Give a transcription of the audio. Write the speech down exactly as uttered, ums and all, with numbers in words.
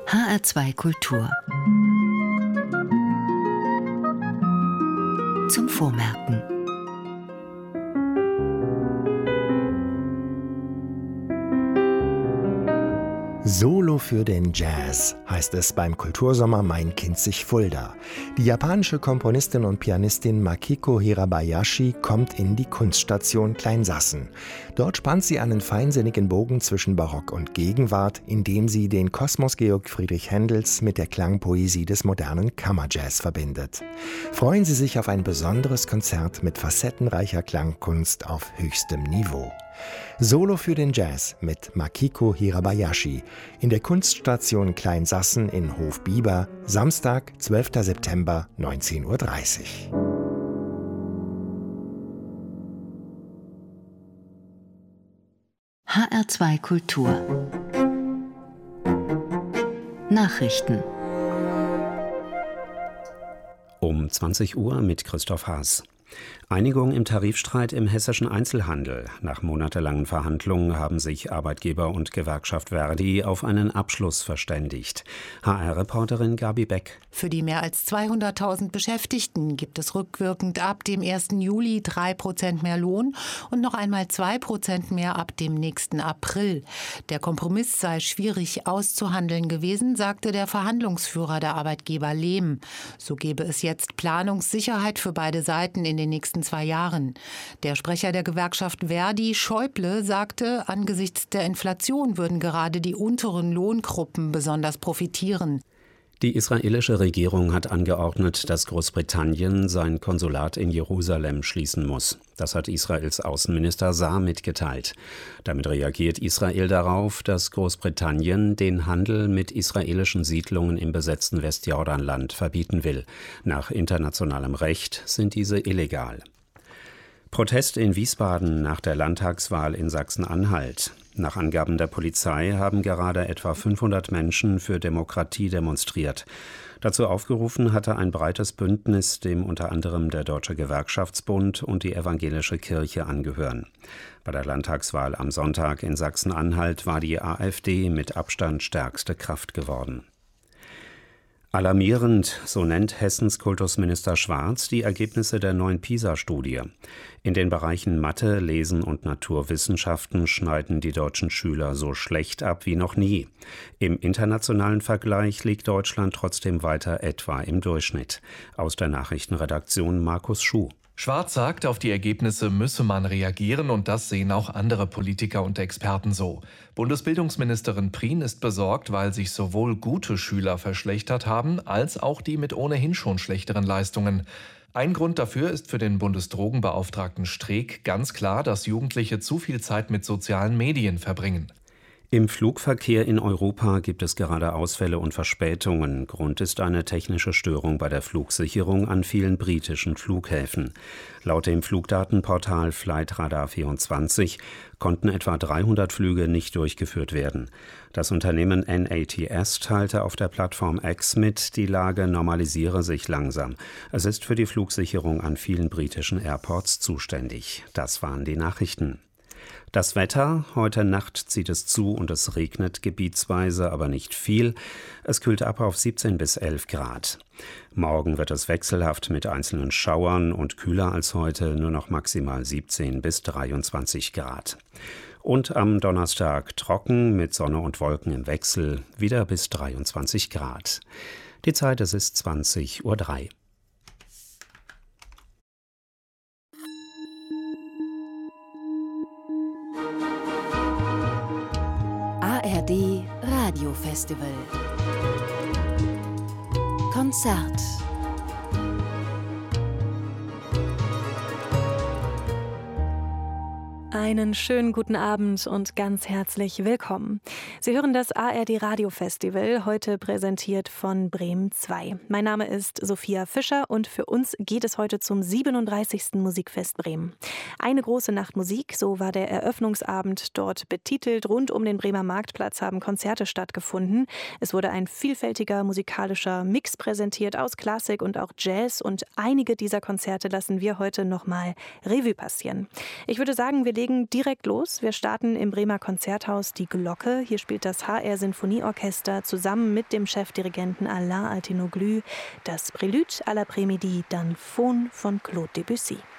H R zwei Kultur. Zum Vormerken. Solo für den Jazz heißt es beim Kultursommer Mein Kinzig-Fulda. Die japanische Komponistin und Pianistin Makiko Hirabayashi kommt in die Kunststation Kleinsassen. Dort spannt sie einen feinsinnigen Bogen zwischen Barock und Gegenwart, indem sie den Kosmos Georg Friedrich Händels mit der Klangpoesie des modernen Kammerjazz verbindet. Freuen Sie sich auf ein besonderes Konzert mit facettenreicher Klangkunst auf höchstem Niveau. Solo für den Jazz mit Makiko Hirabayashi in der Kunststation Kleinsassen in Hofbieber, Samstag, zwölfter September, neunzehn Uhr dreißig. H R zwei Kultur. Nachrichten. Um zwanzig Uhr mit Christoph Haas. Einigung im Tarifstreit im hessischen Einzelhandel. Nach monatelangen Verhandlungen haben sich Arbeitgeber und Gewerkschaft Verdi auf einen Abschluss verständigt. H R-Reporterin Gabi Beck. Für die mehr als zweihunderttausend Beschäftigten gibt es rückwirkend ab dem ersten Juli drei Prozent mehr Lohn und noch einmal zwei Prozent mehr ab dem nächsten April. Der Kompromiss sei schwierig auszuhandeln gewesen, sagte der Verhandlungsführer der Arbeitgeber Lehm. So gebe es jetzt Planungssicherheit für beide Seiten in den nächsten zwei Jahren. Der Sprecher der Gewerkschaft Verdi, Schäuble, sagte, angesichts der Inflation würden gerade die unteren Lohngruppen besonders profitieren. Die israelische Regierung hat angeordnet, dass Großbritannien sein Konsulat in Jerusalem schließen muss. Das hat Israels Außenminister Saar mitgeteilt. Damit reagiert Israel darauf, dass Großbritannien den Handel mit israelischen Siedlungen im besetzten Westjordanland verbieten will. Nach internationalem Recht sind diese illegal. Protest in Wiesbaden nach der Landtagswahl in Sachsen-Anhalt. Nach Angaben der Polizei haben gerade etwa fünfhundert Menschen für Demokratie demonstriert. Dazu aufgerufen hatte ein breites Bündnis, dem unter anderem der Deutsche Gewerkschaftsbund und die Evangelische Kirche angehören. Bei der Landtagswahl am Sonntag in Sachsen-Anhalt war die AfD mit Abstand stärkste Kraft geworden. Alarmierend, so nennt Hessens Kultusminister Schwarz die Ergebnisse der neuen PISA-Studie. In den Bereichen Mathe, Lesen und Naturwissenschaften schneiden die deutschen Schüler so schlecht ab wie noch nie. Im internationalen Vergleich liegt Deutschland trotzdem weiter etwa im Durchschnitt. Aus der Nachrichtenredaktion Markus Schuh. Schwarz sagt, auf die Ergebnisse müsse man reagieren und das sehen auch andere Politiker und Experten so. Bundesbildungsministerin Prien ist besorgt, weil sich sowohl gute Schüler verschlechtert haben, als auch die mit ohnehin schon schlechteren Leistungen. Ein Grund dafür ist für den Bundesdrogenbeauftragten Streeck ganz klar, dass Jugendliche zu viel Zeit mit sozialen Medien verbringen. Im Flugverkehr in Europa gibt es gerade Ausfälle und Verspätungen. Grund ist eine technische Störung bei der Flugsicherung an vielen britischen Flughäfen. Laut dem Flugdatenportal Flightradar vierundzwanzig konnten etwa dreihundert Flüge nicht durchgeführt werden. Das Unternehmen N A T S teilte auf der Plattform X mit, die Lage normalisiere sich langsam. Es ist für die Flugsicherung an vielen britischen Airports zuständig. Das waren die Nachrichten. Das Wetter: Heute Nacht zieht es zu und es regnet gebietsweise, aber nicht viel. Es kühlt ab auf siebzehn bis elf Grad. Morgen wird es wechselhaft mit einzelnen Schauern und kühler als heute, nur noch maximal siebzehn bis dreiundzwanzig Grad. Und am Donnerstag trocken mit Sonne und Wolken im Wechsel, wieder bis dreiundzwanzig Grad. Die Zeit, es ist zwanzig Uhr drei. A R D Radio Festival Konzert. Einen schönen guten Abend und ganz herzlich willkommen. Sie hören das A R D Radio Festival, heute präsentiert von Bremen zwei. Mein Name ist Sophia Fischer und für uns geht es heute zum siebenunddreißigsten Musikfest Bremen. Eine große Nacht Musik, so war der Eröffnungsabend dort betitelt. Rund um den Bremer Marktplatz haben Konzerte stattgefunden. Es wurde ein vielfältiger musikalischer Mix präsentiert aus Klassik und auch Jazz und einige dieser Konzerte lassen wir heute nochmal Revue passieren. Ich würde sagen, wir legen direkt los. Wir starten im Bremer Konzerthaus Die Glocke. Hier spielt spielt das H R-Sinfonieorchester zusammen mit dem Chefdirigenten Alain Altinoglu das Prélude à l'après-midi d'Anne von Claude Debussy.